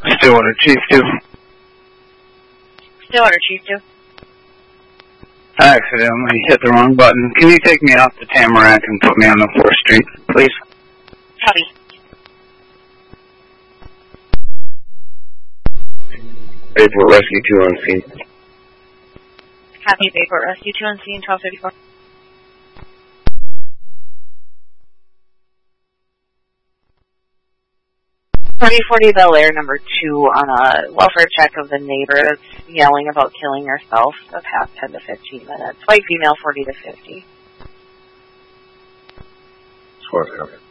Stillwater Chief 2. Stillwater Chief 2. I accidentally hit the wrong button. Can you take me off the Tamarack and put me on the 4th Street, please? Copy. Bayport Rescue 2 on scene. Copy. Bayport Rescue 2 on scene, 1234. .40 Bel Air number 2 on a welfare check of the neighbor that's yelling about killing herself the past 10 to 15 minutes. White female, 40 to 50. As far as